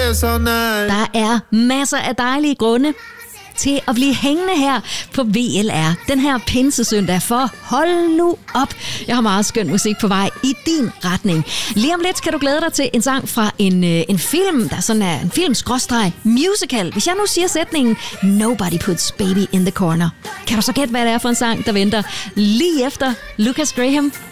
dance all night. Der er masser af dejlige grunde til at blive hængende her på VLR den her pinsesøndag, for hold nu op. Jeg har meget skøn musik på vej i din retning. Lige om lidt kan du glæde dig til en sang fra en film, der sådan er en film-musical. Hvis jeg nu siger sætningen Nobody puts baby in the corner, kan du så gætte, hvad det er for en sang, der venter lige efter Lucas Graham